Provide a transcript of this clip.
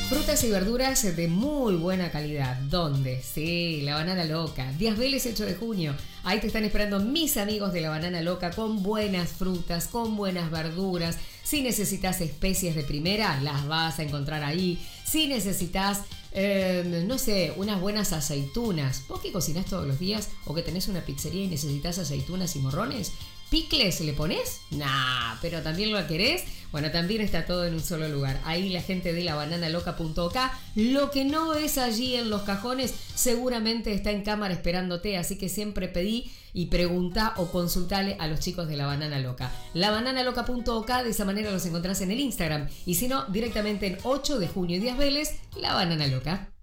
Frutas y verduras de muy buena calidad. ¿Dónde? Sí, La Banana Loca. Díaz Vélez, 8 de junio. Ahí te están esperando mis amigos de La Banana Loca con buenas frutas, con buenas verduras. Si necesitas especies de primera, las vas a encontrar ahí. Si necesitas, no sé, unas buenas aceitunas. ¿Vos que cocinás todos los días o que tenés una pizzería y necesitas aceitunas y morrones? ¿Picles le ponés? Nah, pero también lo querés. Bueno, también está todo en un solo lugar. Ahí la gente de labananaloca.ok. Lo que no es allí en los cajones seguramente está en cámara esperándote. Así que siempre pedí y preguntá o consultale a los chicos de La Banana Loca. Labananaloca.ok, de esa manera los encontrás en el Instagram. Y si no, directamente en 8 de junio y Díaz Vélez, La Banana Loca.